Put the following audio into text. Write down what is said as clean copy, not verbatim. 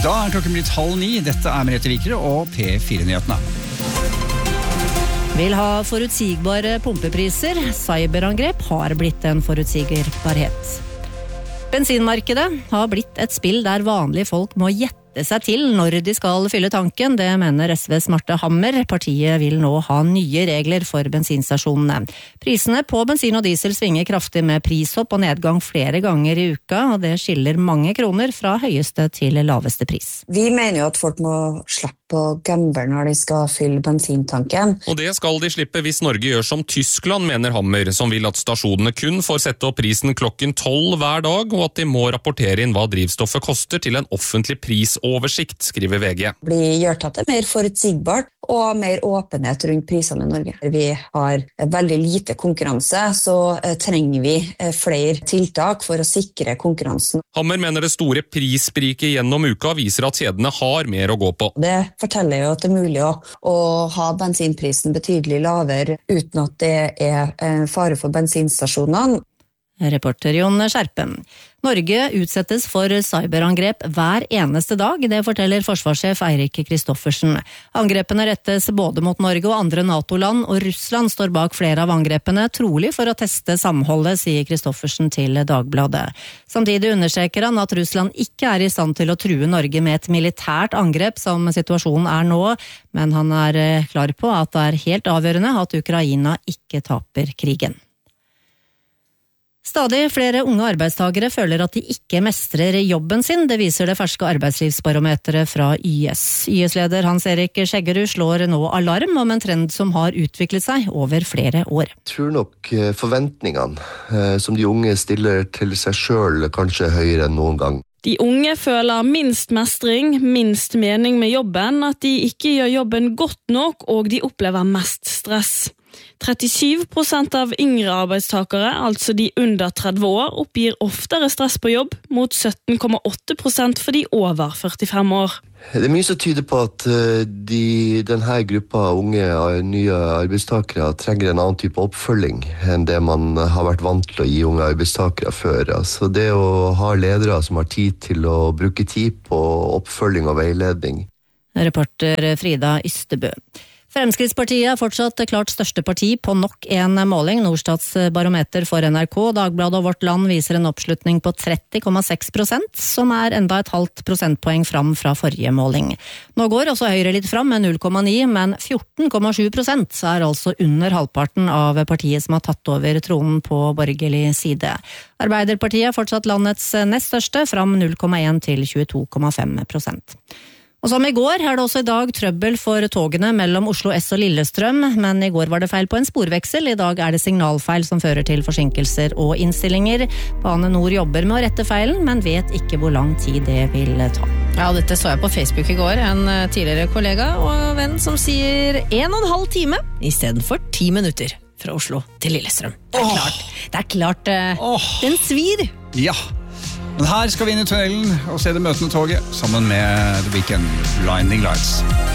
Da klokken blitt 8:30. Dette Merete Vikre og P4-nyhetene. Vil ha forutsigbare pumpepriser. Cyberangrep har blitt en forutsigbarhet. Bensinmarkedet har blitt et spill der vanlige folk må gjette seg til når de skal fylle tanken. Det mener SVs Marte Hammer. Partiet vil nå ha nye regler for bensinstasjonene. Prisene på bensin og diesel svinger kraftig med prishopp og nedgang flere ganger i uka, og det skiller mange kroner fra høyeste til laveste pris. Vi mener jo at folk må slippe å gamble når de skal fylle bensintanken. Og det skal de slippe hvis Norge gjør som Tyskland, mener Hammer, som vil at stasjonene kun får sette opp prisen klokken 12 hver dag, og at de må rapportere inn hva drivstoffet koster til en offentlig prisoversikt, skriver VG. Gjør at det mer forutsigbart og mer åpenhet rundt prisene i Norge. Vi har veldig lite konkurranse, så trenger vi flere tiltak for å sikre konkurransen. Hammer mener det store prisspriket gjennom uka viser at kjedene har mer å gå på. Det forteller jo at det er mulig å ha bensinprisen betydelig lavere uten at det er fare for bensinstasjonene. Reporter Jon Skjerpen. Norge utsettes for cyberangrep hver eneste dag, det forteller forsvarssjef Eirik Kristoffersen. Angrepene rettes både mot Norge og andre NATO-land, og Russland står bak flere av angrepene, trolig for å teste samholdet, sier Kristoffersen til Dagbladet. Samtidig understreker han at Russland ikke er i stand til å true Norge med et militært angrep, som situasjonen er nå, men han er klar på at det er helt avgjørende at Ukraina ikke taper krigen. Stadig flere unge arbeidstagere føler at de ikke mestrer jobben sin, det viser det ferske arbeidslivsbarometeret fra YS. YS-leder Hans-Erik Skjeggerud slår nå alarm om en trend som har utviklet seg over flere år. Jeg tror nok forventningene som de unge stiller til seg selv kanskje er høyere enn noen gang. De unge føler minst mestring, minst mening med jobben, at de ikke gjør jobben godt nok, og de opplever mest stress. 37% av yngre arbeidstakere, altså de under 30 år, oppgir oftere stress på jobb, mot 17,8% for de over 45 år. Det er mye som tyder på at denne gruppa unge nye arbeidstakere trenger en annen type oppfølging enn det man har vært vant til å gi unge arbeidstakere før. Altså det å ha ledere som har tid til å bruke tid på oppfølging og veiledning. Reporter Frida Ystebø. Fremskrittspartiet er fortsatt klart største parti på nok en måling. Norstats barometer for NRK, Dagbladet og Vårt Land viser en oppslutning på 30,6%, som er enda et halvt prosentpoeng fram fra forrige måling. Nå går også Høyre litt fram med 0,9, men 14,7% er altså under halvparten av partiet som har tatt over tronen på borgerlig side. Arbeiderpartiet er fortsatt landets nest største, fram 0,1 til 22,5%. Og som i går er det også i dag trøbbel for togene mellom Oslo S og Lillestrøm, men i går var det feil på en sporveksel. I dag er det signalfeil som fører til forsinkelser og innstillinger. Bane Nor jobber med å rette feilen, men vet ikke hvor lang tid det vil ta. Ja, dette så jeg på Facebook i går. En tidligere kollega og venn som sier 1,5 time i stedet for 10 minutter fra Oslo til Lillestrøm. Det er klart, den svir. Ja. Men her skal vi inn i tunnelen og se det møtende toget sammen med The Weeknd, Blinding Lights.